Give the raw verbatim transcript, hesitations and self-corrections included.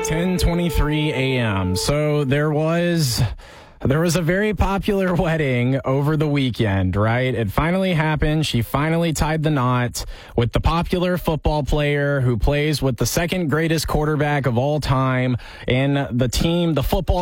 ten twenty-three a.m. So there was there was a very popular wedding over the weekend, right? It finally happened. She finally tied the knot with the popular football player who plays with the second greatest quarterback of all time in the team, the football